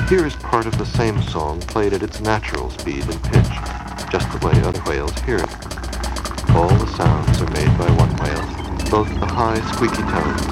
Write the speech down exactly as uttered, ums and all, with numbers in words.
Here is part of the same song played at its natural speed and pitch, just the way other whales hear it. All the sounds are made by one whale, both the high squeaky tone